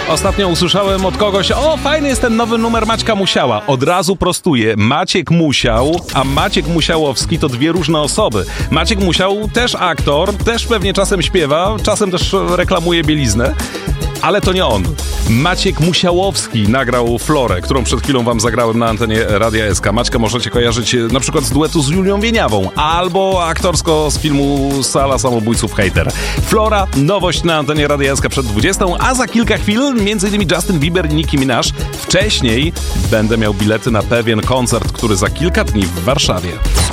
Ostatnio usłyszałem od kogoś: o, fajny jest ten nowy numer Maćka Musiała. Od razu prostuję. Maciek Musiał, a Maciek Musiałowski to dwie różne osoby. Maciek Musiał też aktor, też pewnie czasem śpiewa, czasem też reklamuje bieliznę. Ale to nie on. Maciek Musiałowski nagrał Florę, którą przed chwilą wam zagrałem na antenie Radia SK. Maćka możecie kojarzyć na przykład z duetu z Julią Wieniawą albo aktorsko z filmu Sala Samobójców Hater. Flora, nowość na antenie Radia SK przed 20, a za kilka chwil m.in. Justin Bieber i Nicki Minaj. Wcześniej będę miał bilety na pewien koncert, który za kilka dni w Warszawie.